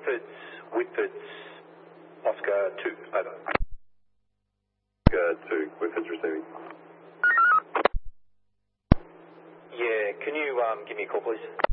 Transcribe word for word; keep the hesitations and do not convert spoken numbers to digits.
Whitfords, Whitfords, Oscar two, over. Oscar two, Whitfords receiving. Yeah, can you um, give me a call, please?